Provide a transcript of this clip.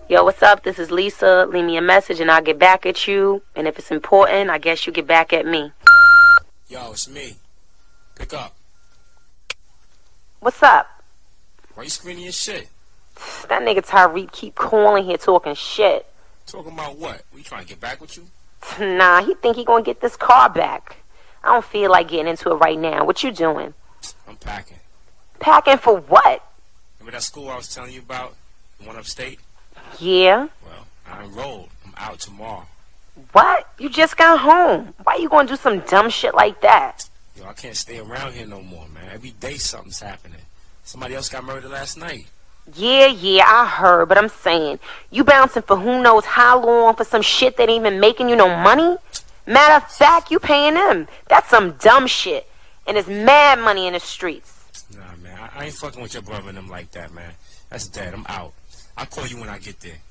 Yo, what's up? This is Lisa. Leave me a message and I'll get back at you. And if it's important, I guess you get back at me. Yo, it's me. Pick up. What's up? Why you screening your shit? That nigga Tyreek keep calling here talking shit. Talking about what? We trying to get back with you? Nah, he think he gonna get this car back. I don't feel like getting into it right now. What you doing? I'm packing. Packing for what? Remember that school I was telling you about? The one upstate? Yeah? Well, I enrolled. I'm out tomorrow. What? You just got home. Why you gonna do some dumb shit like that? Yo, I can't stay around here no more, man. Every day something's happening. Somebody else got murdered last night. Yeah, I heard, but I'm saying, you bouncing for who knows how long for some shit that ain't even making you no money? Matter of fact, you paying them. That's some dumb shit. And there's mad money in the streets. Nah, man, I ain't fucking with your brother and them like that, man. That's dead. I'm out. I'll call you when I get there.